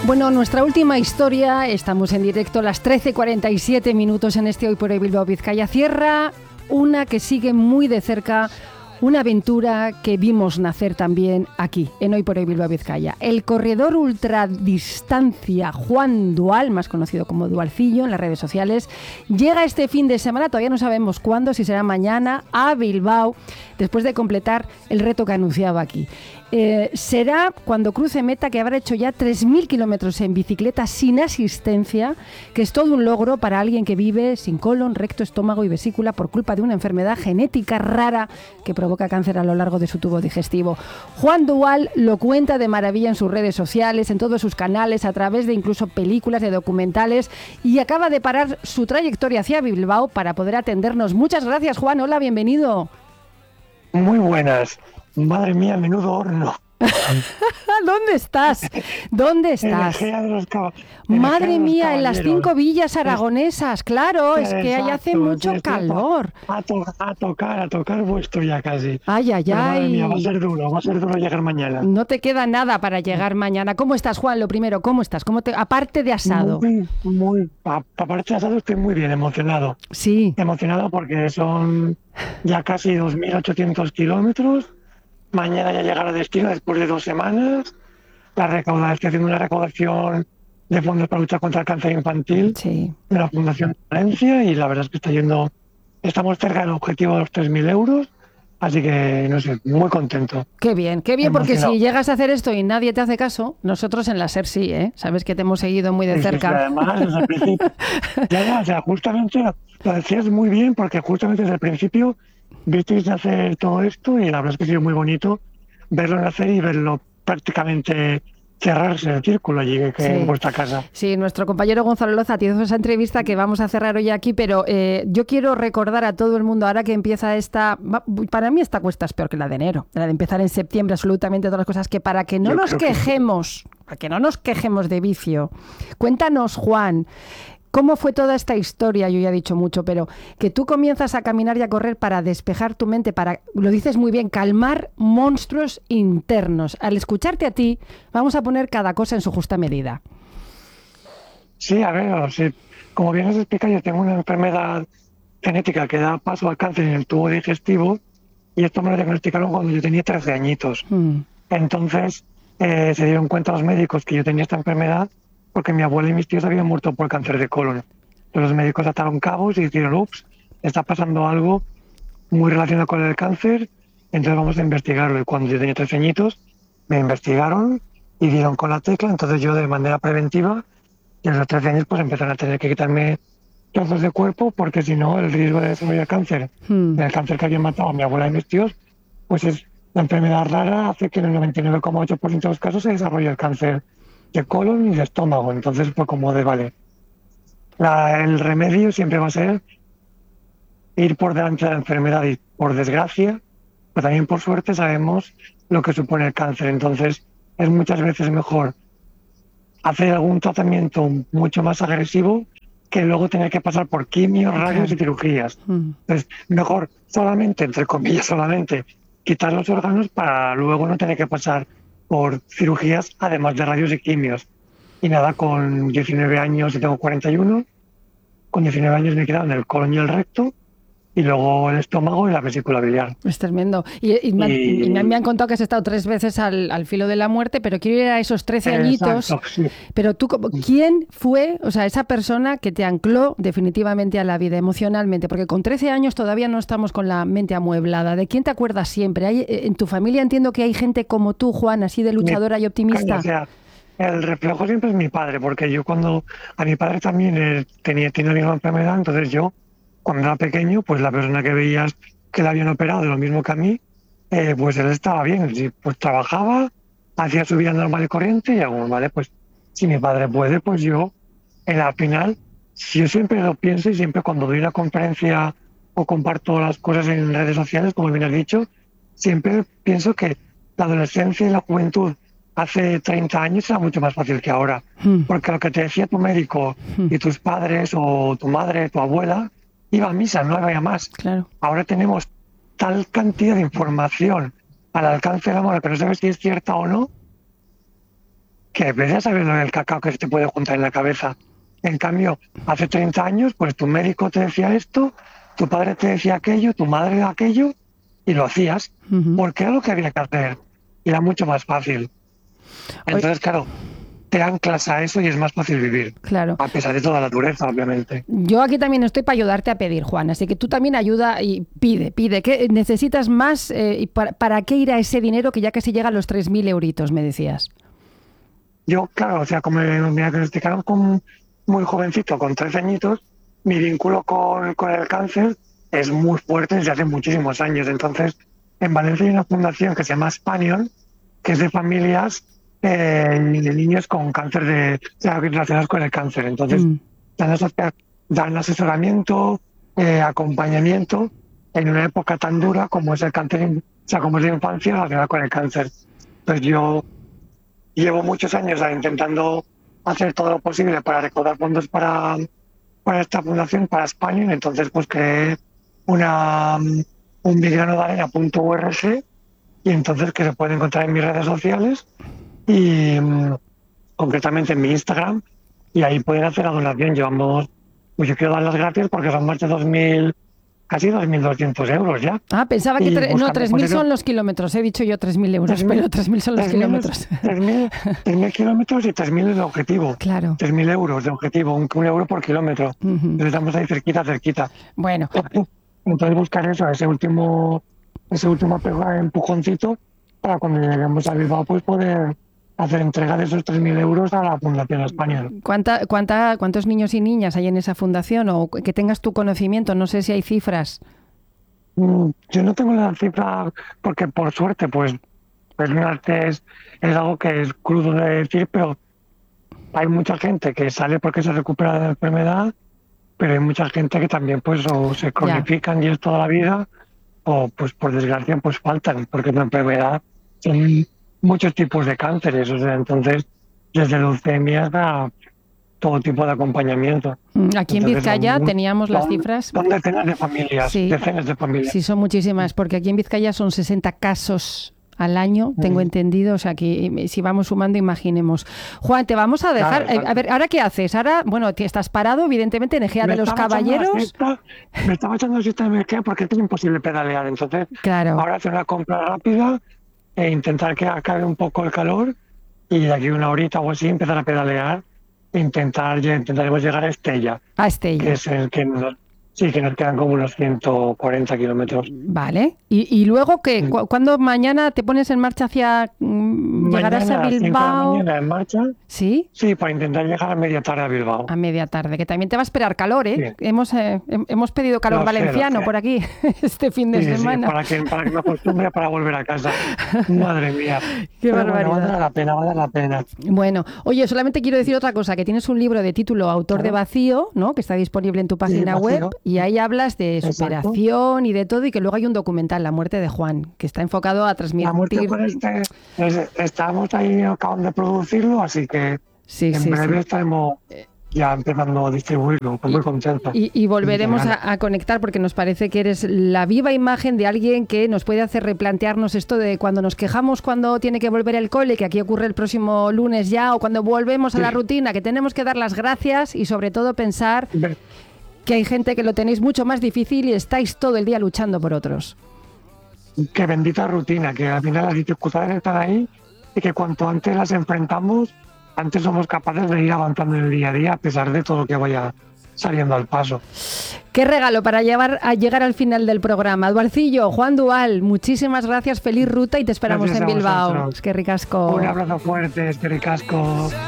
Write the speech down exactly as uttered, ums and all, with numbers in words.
Bueno, nuestra última historia, estamos en directo a las trece cuarenta y siete minutos en este Hoy por Hoy Bilbao Vizcaya. Cierra una que sigue muy de cerca, una aventura que vimos nacer también aquí, en Hoy por Hoy Bilbao Vizcaya. El corredor ultradistancia Juan Dual, más conocido como Dualcillo en las redes sociales, llega este fin de semana, todavía no sabemos cuándo, si será mañana, a Bilbao, después de completar el reto que anunciaba aquí. Eh, será cuando cruce meta, que habrá hecho ya tres mil kilómetros en bicicleta sin asistencia, que es todo un logro para alguien que vive sin colon, recto, estómago y vesícula por culpa de una enfermedad genética rara que provoca cáncer a lo largo de su tubo digestivo. Juan Dual lo cuenta de maravilla en sus redes sociales, en todos sus canales, a través de incluso películas, de documentales, y acaba de parar su trayectoria hacia Bilbao para poder atendernos. Muchas gracias, Juan. Hola, bienvenido. Muy buenas. Madre mía, menudo horno. ¿Dónde estás? ¿Dónde estás? En de los cab- Madre en mía, en las cinco villas Es- aragonesas, claro, es que ahí hace Exacto, mucho sí, estoy calor. A, to- a tocar, a tocar vuestro ya casi. Ay, ay, Pero madre mía, va a ay. ser duro, va a ser duro llegar mañana. No te queda nada para llegar mañana. ¿Cómo estás, Juan? Lo primero, ¿cómo estás? ¿Cómo te... Aparte de asado. Muy, muy, pa- pa- aparte de asado estoy muy bien, emocionado. Sí. Emocionado porque son ya casi dos mil ochocientos kilómetros. Mañana ya llegar a destino después de dos semanas. La recaudación, estoy haciendo una recaudación de fondos para luchar contra el cáncer infantil Sí. de la Fundación Valencia, y la verdad es que está yendo, estamos cerca del objetivo de los tres mil euros, así que no sé, muy contento. Qué bien, qué bien, porque Emocionado. si llegas a hacer esto y nadie te hace caso, nosotros en la SER sí, ¿eh? Sabes que te hemos seguido muy de Sí, sí, sí, cerca. además, desde el principio, ya, ya, o sea, justamente lo decías muy bien, porque justamente desde el principio visteis hacer todo esto, y la verdad es que ha sido muy bonito verlo nacer y verlo prácticamente cerrarse el círculo allí que, que Sí. en vuestra casa. Sí, nuestro compañero Gonzalo Loza te hizo esa entrevista que vamos a cerrar hoy aquí, pero eh, yo quiero recordar a todo el mundo, ahora que empieza esta... va- Para mí esta cuesta es peor que la de enero, la de empezar en septiembre, absolutamente todas las cosas, que para que no Yo nos creo que sí. quejemos, para que no nos quejemos de vicio, cuéntanos, Juan, ¿cómo fue toda esta historia? Yo ya he dicho mucho, pero que tú comienzas a caminar y a correr para despejar tu mente, para, lo dices muy bien, calmar monstruos internos. Al escucharte a ti, vamos a poner cada cosa en su justa medida. Sí, a ver, o sea, como bien has explicado, yo tengo una enfermedad genética que da paso al cáncer en el tubo digestivo, y esto me lo diagnosticaron cuando yo tenía trece añitos. Mm. Entonces eh, se dieron cuenta los médicos que yo tenía esta enfermedad porque mi abuela y mis tíos habían muerto por cáncer de colon. Entonces los médicos ataron cabos y dijeron, ups, está pasando algo muy relacionado con el cáncer, entonces vamos a investigarlo. Y cuando yo tenía trece añitos, me investigaron y dieron con la tecla. Entonces yo, de manera preventiva, y a los trece años, pues empezaron a tener que quitarme trozos de cuerpo, porque si no, el riesgo de desarrollar cáncer, Mm. el cáncer que había matado a mi abuela y mis tíos, pues es la enfermedad rara, hace que en el noventa y nueve coma ocho por ciento de los casos se desarrolle el cáncer de colon y de estómago. Entonces fue como de, vale, la- el remedio siempre va a ser ir por delante de la enfermedad, y por desgracia, pero también por suerte, sabemos lo que supone el cáncer. Entonces es muchas veces mejor hacer algún tratamiento mucho más agresivo que luego tener que pasar por quimios, radios Claro. y cirugías. Mm. Entonces, mejor solamente, entre comillas, solamente quitar los órganos para luego no tener que pasar por cirugías, además de radios y quimios. Y nada, con diecinueve años, y tengo cuarenta y uno, con diecinueve años me quedaron el colon y el recto, y luego el estómago y la vesícula biliar. Es tremendo. Y, y me, han, Y- y me han- me han contado que has estado tres veces al, al filo de la muerte, pero quiero ir a esos trece añitos. Exacto, sí. Pero tú, como- ¿quién fue, o sea, esa persona que te ancló definitivamente a la vida emocionalmente? Porque con trece años todavía no estamos con la mente amueblada. ¿De quién te acuerdas siempre? ¿Hay, eh, en tu familia entiendo que hay gente como tú, Juan, así de luchadora y optimista? O sea, el reflejo siempre es mi padre, porque yo cuando a mi padre también eh, tenía, tenía la misma enfermedad, entonces yo, cuando era pequeño, pues la persona que veías que la habían operado de lo mismo que a mí, eh, pues él estaba bien, sí, pues trabajaba, hacía su vida normal y corriente, y aún, vale, pues si mi padre puede, pues yo, en la final, si yo siempre lo pienso, y siempre cuando doy una conferencia o comparto las cosas en redes sociales, como bien has dicho, siempre pienso que la adolescencia y la juventud hace treinta años era mucho más fácil que ahora, Hmm. porque lo que te decía tu médico Hmm. y tus padres o tu madre, tu abuela, iba a misa, no había más. Claro. Ahora tenemos tal cantidad de información al alcance de la mano que no sabes si es cierta o no, que ves a saber lo del cacao que se te puede juntar en la cabeza. En cambio, hace treinta años, pues tu médico te decía esto, tu padre te decía aquello, tu madre aquello, y lo hacías, Uh-huh. porque era lo que había que hacer. Y era mucho más fácil. Entonces, claro, te anclas a eso y es más fácil vivir. Claro. A pesar de toda la dureza, obviamente. Yo aquí también estoy para ayudarte a pedir, Juan, así que tú también ayuda y pide, pide. ¿Qué necesitas más? Eh, y para, ¿Para qué ir a ese dinero que ya casi llega a los tres mil euritos, me decías? Yo, claro, o sea, como me diagnosticaron con muy jovencito, con trece añitos, mi vínculo con, con el cáncer es muy fuerte desde hace muchísimos años. Entonces, en Valencia hay una fundación que se llama Spanion, que es de familias eh, de niños con cáncer de, o sea, relacionados con el cáncer. Entonces, Mm. dan, asocia- dan asesoramiento, eh, acompañamiento en una época tan dura como es el cáncer, in- o sea, como es la infancia relacionada con el cáncer. Entonces, yo llevo muchos años eh, intentando hacer todo lo posible para recaudar fondos para, para esta fundación, para España. Entonces, pues creé una, mm, un migrano de arena punto org, y entonces que se puede encontrar en mis redes sociales y mm, concretamente en mi Instagram, y ahí pueden hacer la donación. Llevamos, pues yo quiero dar las gracias porque son más de dos mil, casi dos mil doscientos euros ya. Ah, pensaba que Y tre- no, buscando, tres pues, mil eso- son los kilómetros. He dicho yo tres mil euros, tres mil, pero tres mil son los kilómetros. tres mil kilómetros y tres mil de objetivo. Claro. tres mil euros de objetivo, un, un euro por kilómetro. Ujú. Entonces estamos ahí cerquita, cerquita. Bueno, Entonces buscar eso, ese último, ese último apego- empujoncito para cuando lleguemos a Bilbao, pues poder hacer entrega de esos tres mil euros a la Fundación Española. ¿cuánta, cuánta, ¿cuántos niños y niñas hay en esa fundación? O que tengas tu conocimiento, no sé si hay cifras. Mm, Yo no tengo la cifra porque, por suerte, pues el arte es, es algo que es crudo de decir, pero hay mucha gente que sale porque se recupera de la enfermedad, pero hay mucha gente que también pues o se cronifican y es toda la vida, o pues por desgracia pues faltan, porque la enfermedad son muchos tipos de cánceres, o sea, entonces desde leucemias a todo tipo de acompañamiento. Mm, Aquí en Entonces, Vizcaya son- teníamos las son- cifras. Son decenas de familias, Sí. decenas de familias. Sí, son muchísimas, porque aquí en Vizcaya son sesenta casos al año, tengo Mm. entendido, o sea que si vamos sumando, imaginemos. Juan, te vamos a dejar. Claro, eh, a ver, ¿ahora qué haces? Ahora, bueno, te estás parado, evidentemente, en Egea Me de los estaba echando la Caballeros. siesta- me estaba echando siesta de mercado porque es imposible pedalear. Entonces, Claro. ahora hacer una compra rápida e intentar que acabe un poco el calor, y de aquí a una horita o así empezar a pedalear e intentar, intentaremos llegar a Estella, A que Estella. es el que nos, sí, que nos quedan como unos ciento cuarenta kilómetros. Vale. ¿Y, y luego qué? Mm. ¿Cu- ¿Cuándo mañana te pones en marcha hacia... mm, llegarás Mañana a las cinco de la Bilbao? mañana en marcha, ¿Sí? sí, para intentar llegar a media tarde a Bilbao. A media tarde, que también te va a esperar calor, ¿eh? Sí. Hemos, eh, hem- hemos pedido calor Lo sé, lo valenciano sé. por aquí este fin de Sí, sí, semana. para que, para que me acostumbre para volver a casa. Madre mía. Qué Pero bueno, barbaridad. vale la pena, vale la pena. Bueno, oye, solamente quiero decir otra cosa, que tienes un libro de título Autor de Claro. Vacío, ¿no? Que está disponible en tu página Vacío. web, y ahí hablas de Exacto. superación y de todo, y que luego hay un documental, La muerte de Juan, que está enfocado a La muerte transmitir... con este, es- estamos ahí acabando de producirlo, así que Sí, en sí, breve sí. estaremos ya empezando a distribuirlo. Estoy muy contento. Y, y volveremos Genial. a, a conectar, porque nos parece que eres la viva imagen de alguien que nos puede hacer replantearnos esto de cuando nos quejamos cuando tiene que volver el cole, que aquí ocurre el próximo lunes ya, o cuando volvemos a la Sí. rutina, que tenemos que dar las gracias y sobre todo pensar Ve- que hay gente que lo tenéis mucho más difícil y estáis todo el día luchando por otros. Qué bendita rutina, que al final las dificultades están ahí y que cuanto antes las enfrentamos, antes somos capaces de ir avanzando en el día a día a pesar de todo lo que vaya saliendo al paso. Qué regalo para llevar a llegar al final del programa. Dualcillo, Juan Dual, muchísimas gracias, feliz ruta y te esperamos Gracias en a Bilbao. vosotros. Es que ricasco. Un abrazo fuerte, es que ricasco.